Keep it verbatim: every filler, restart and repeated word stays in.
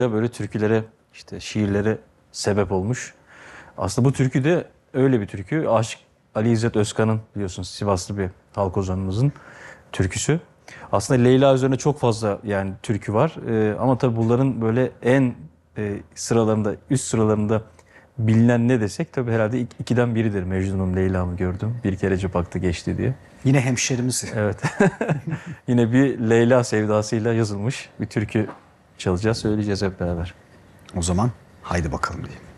böyle türkülere, işte şiirlere sebep olmuş. Aslında bu türkü de öyle bir türkü. Aşık Ali İzzet Özkan'ın, biliyorsunuz, Sivaslı bir halk ozanımızın türküsü. Aslında Leyla üzerine çok fazla yani türkü var. Ee, ama tabii bunların böyle en e, sıralarında, üst sıralarında bilinen ne desek tabii herhalde ik- ikiden biridir. Mecnun'um Leyla'mı gördüm. Bir kerece baktı geçti diye. Yine hemşerimiz. Evet. Yine bir Leyla sevdasıyla yazılmış bir türkü çalacağız, söyleyeceğiz hep beraber. O zaman haydi bakalım diyeyim.